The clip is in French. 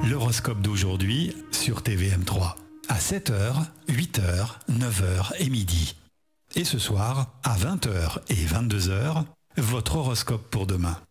L'horoscope d'aujourd'hui sur TVM3. À 7h, 8h, 9h et midi. Et ce soir, à 20h et 22h, votre horoscope pour demain.